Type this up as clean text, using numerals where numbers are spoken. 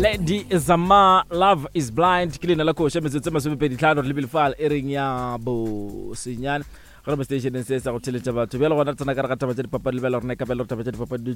Lady Zama, Love is Blind. Kilina la ko shemetse tsema se pedi tlhano le bilfal ering ya bo senyane. Go ba station se sa go tseletsa batho. Bela gona tsena ka re ga taba tse di papa le bela rena ka bela taba tse di papa